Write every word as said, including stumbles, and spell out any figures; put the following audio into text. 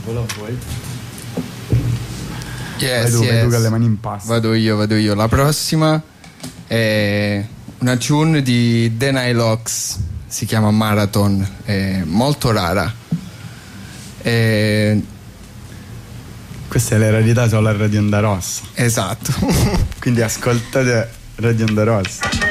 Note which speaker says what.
Speaker 1: Vola voi.
Speaker 2: Yes,
Speaker 1: vai tu,
Speaker 2: yes.
Speaker 1: vai tu con le mani in pasta.
Speaker 2: Vado io, vado io. La prossima è una tune di The Nylox, si chiama Marathon, è molto rara. E...
Speaker 1: questa è la rarità solo a Radio Onda Rossa.
Speaker 2: Esatto.
Speaker 1: Quindi ascoltate Radio Onda Rossa.